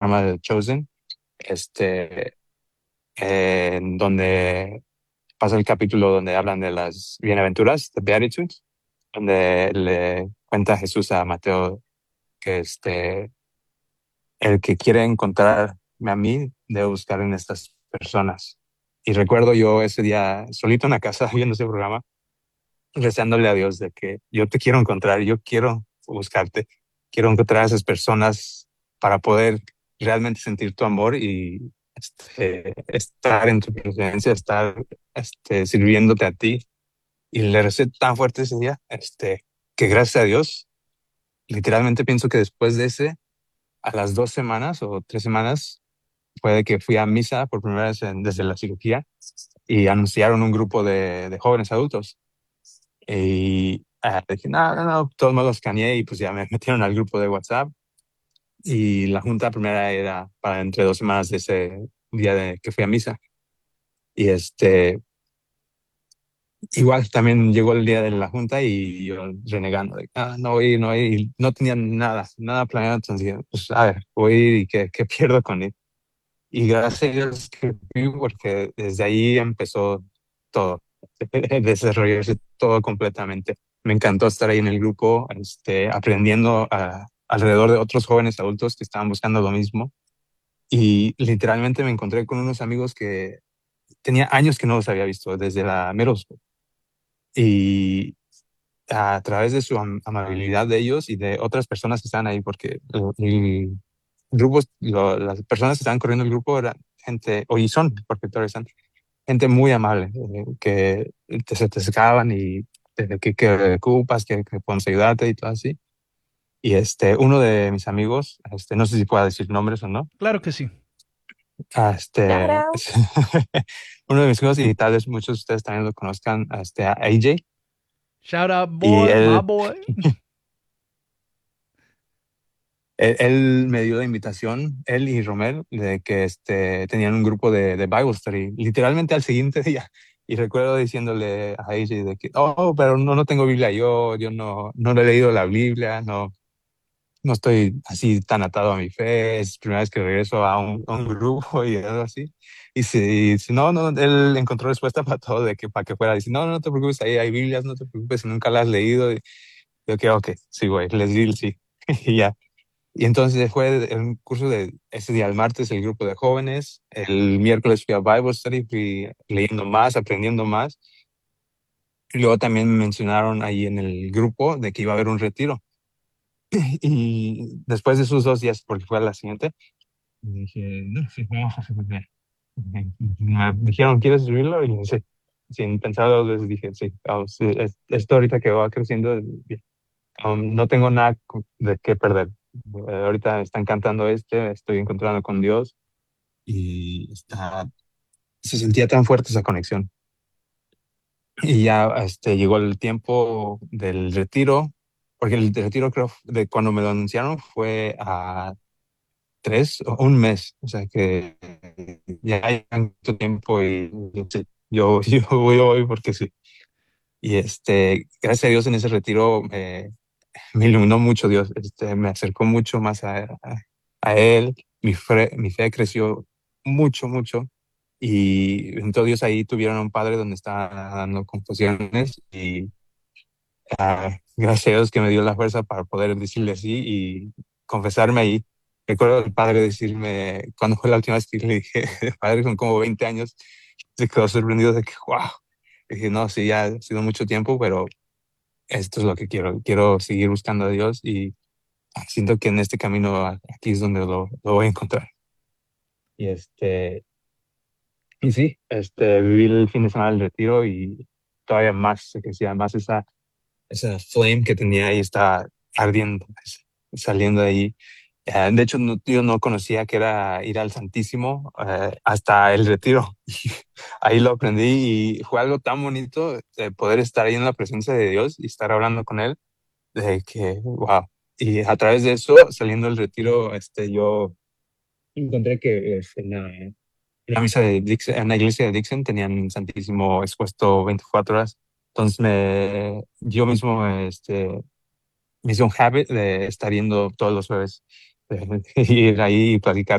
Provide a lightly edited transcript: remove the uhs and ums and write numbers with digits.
programa de Chosen, este, en donde pasa el capítulo donde hablan de las bienaventuras, de Beatitudes, donde le cuenta Jesús a Mateo que el que quiere encontrarme a mí debe buscar en estas personas. Y recuerdo yo ese día solito en la casa viendo ese programa, rezándole a Dios de que yo te quiero encontrar, yo quiero buscarte, quiero encontrar a esas personas para poder realmente sentir tu amor y estar en tu presencia, estar sirviéndote a ti. Y le recé tan fuerte ese día, que gracias a Dios, literalmente pienso que después de ese, a las 2 semanas o 3 semanas, fue de que fui a misa por primera vez desde la cirugía y anunciaron un grupo de jóvenes adultos. Y dije, no, no, no, todos me los escaneé y pues ya me metieron al grupo de WhatsApp. Y la junta primera era para entre 2 semanas de ese día de que fui a misa. Y igual también llegó el día de la junta y yo renegando, de, no voy a ir, no voy a ir. Y no tenía nada, nada planeado. Entonces dije, pues a ver, voy a ir y qué pierdo con ir. Y gracias a Dios que fui porque desde ahí empezó todo, desarrollarse todo completamente. Me encantó estar ahí en el grupo, aprendiendo alrededor de otros jóvenes adultos que estaban buscando lo mismo. Y literalmente me encontré con unos amigos que tenía años que no los había visto, desde la middle school. Y a través de su amabilidad de ellos y de otras personas que estaban ahí, porque el grupo, las personas que estaban corriendo el grupo eran gente, o y son, porque todavía están, gente muy amable, que se te acercaban y desde que ocupas, que podemos ayudarte y todo así. Y uno de mis amigos, no sé si puedo decir nombres o no, Claro que sí. ah, Shout out. uno de mis amigos, y tal vez muchos de ustedes también lo conozcan, a AJ. Shout out, Y boy, my boy. él me dio la invitación, él y Romel, de que tenían un grupo de Bible study, literalmente al siguiente día. Y recuerdo diciéndole a AJ de que, oh, pero no tengo Biblia yo no he leído la Biblia, no estoy así tan atado a mi fe, es la primera vez que regreso a un grupo y algo así. Y si no, él encontró respuesta para todo, de que para que fuera, dice, no te preocupes, ahí hay Biblias, no te preocupes si nunca las has leído. Y yo que, ok, sí, güey, les di el sí. Y ya. Y entonces fue un curso de ese día, el martes, el grupo de jóvenes, el miércoles fui a Bible Study, fui leyendo más, aprendiendo más. Y luego también me mencionaron ahí en el grupo de que iba a haber un retiro. Y después de esos 2 días, porque fue a la siguiente, dije, no, sí, vamos a hacer bien. Me dijeron, ¿quieres subirlo? Y sí, sin pensar 2 veces dije, sí, vamos, sí, esto ahorita que va creciendo, bien. No tengo nada de qué perder. Ahorita están cantando estoy encontrando con Dios y se sentía tan fuerte esa conexión. Y ya llegó el tiempo del retiro, porque el retiro creo de cuando me lo anunciaron fue a 1 mes, o sea que ya hay tanto tiempo y sí, yo voy porque sí. Y gracias a Dios en ese retiro me iluminó mucho Dios, me acercó mucho más a Él, mi fe creció mucho, mucho. Y entonces Dios ahí tuvieron un padre donde estaba dando confusiones y gracias a Dios que me dio la fuerza para poder decirle así y confesarme ahí. Recuerdo al padre decirme, cuando fue la última vez que le dije, el padre con como 20 años, se quedó sorprendido de que, wow. Dije, no, sí, ya ha sido mucho tiempo, pero esto es lo que quiero. Quiero seguir buscando a Dios y siento que en este camino aquí es donde lo voy a encontrar. Y y sí, viví el fin de semana del retiro y todavía más, se crecía más esa flame que tenía ahí, está ardiendo, pues, saliendo de ahí. De hecho, yo no conocía que era ir al Santísimo hasta el retiro. Ahí lo aprendí y fue algo tan bonito poder estar ahí en la presencia de Dios y estar hablando con Él, de que, wow. Y a través de eso, saliendo del retiro, yo encontré que en la misa de Dixon, en la iglesia de Dixon tenían Santísimo expuesto 24 horas. Entonces yo mismo me hice un habit de estar yendo todos los jueves, ir ahí y platicar